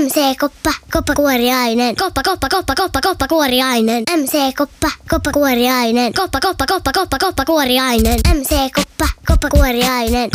MC-koppa, koppakuoriainen. Koppakuoriainen. MC-koppa, koppakuoriainen. Koppakuoriainen. MC-koppa, koppakuoriainen.